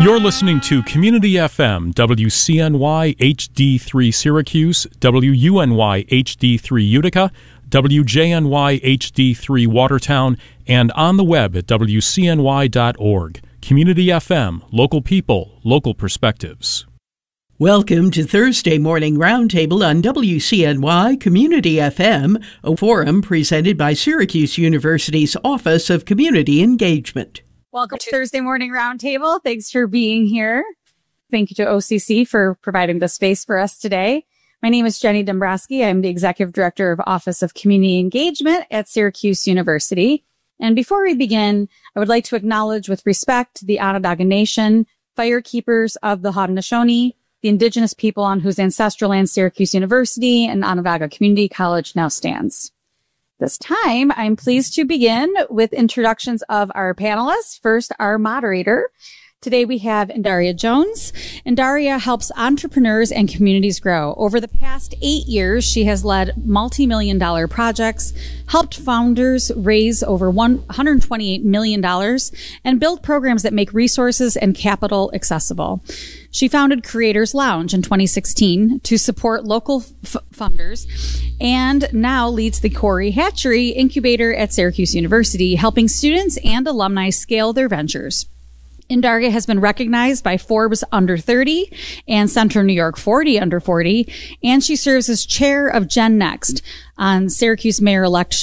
You're listening to Community FM, WCNY HD3 Syracuse, WUNY HD3 Utica, WJNY HD3 Watertown, and on the web at WCNY.org. Community FM, local people, local perspectives. Welcome to Thursday Morning Roundtable on WCNY Community FM, a forum presented by Syracuse University's Office of Community Engagement. Welcome to Thursday Morning Roundtable. Thanks for being here. Thank you to OCC for providing the space for us today. My name is Jenny Dombrowski. I'm the Executive Director of Office of Community Engagement at Syracuse University. And before we begin, I would like to acknowledge with respect the Onondaga Nation, firekeepers of the Haudenosaunee, the indigenous people on whose ancestral land Syracuse University and Onondaga Community College now stands. This time, I'm pleased to begin with introductions of our panelists. First, our moderator. Today, we have Indaria Jones. Indaria helps entrepreneurs and communities grow. Over the past 8 years, she has led multi-million-dollar projects, helped founders raise over $128 million, and build programs that make resources and capital accessible. She founded Creators Lounge in 2016 to support local funders, and now leads the Corey Hatchery Incubator at Syracuse University, helping students and alumni scale their ventures. Indaria has been recognized by Forbes Under 30 and Central New York 40 Under 40, and she serves as chair of Gen Next on Syracuse Mayor-elect